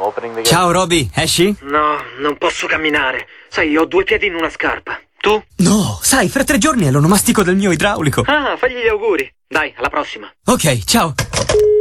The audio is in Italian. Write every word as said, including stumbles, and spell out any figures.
Ciao Roby, esci? No, non posso camminare. Sai, ho due piedi in una scarpa. Tu? No, sai, fra tre giorni è l'onomastico del mio idraulico. Ah, fagli gli auguri. Dai, alla prossima. Ok, ciao.